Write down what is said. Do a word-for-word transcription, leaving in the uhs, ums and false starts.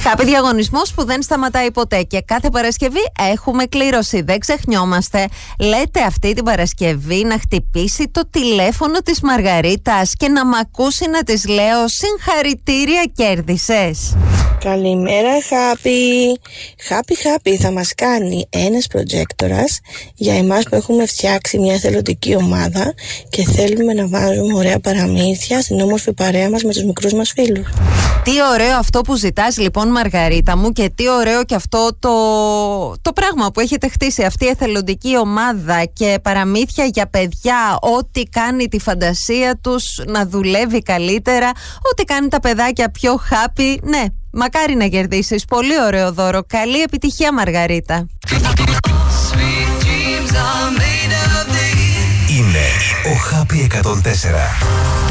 Happy διαγωνισμός που δεν σταματάει ποτέ και κάθε Παρασκευή έχουμε κλήρωση. Δεν ξεχνιόμαστε. Λέτε αυτή την Παρασκευή να χτυπήσει το τηλέφωνο της Μαργαρίτας και να μ' ακούσει να της λέω συγχαρητήρια, κέρδισες. Καλημέρα, Happy. Happy, Happy θα μας κάνει ένας προτζέκτορας για εμάς που έχουμε φτιάξει μια εθελοντική ομάδα και θέλουμε να βάζουμε ωραία παραμύθια στην όμορφη παρέα μας με τους μικρούς μας φίλους. Τι ωραίο αυτό που ζητάς λοιπόν, Μαργαρίτα μου, και τι ωραίο και αυτό το, το πράγμα που έχετε χτίσει, αυτή η εθελοντική ομάδα και παραμύθια για παιδιά, ό,τι κάνει τη φαντασία τους να δουλεύει καλύτερα, ό,τι κάνει τα παιδάκια πιο happy. Ναι, μακάρι να κερδίσεις. Πολύ ωραίο δώρο. Καλή επιτυχία, Μαργαρίτα. Είναι ο Happy εκατόν τέσσερα.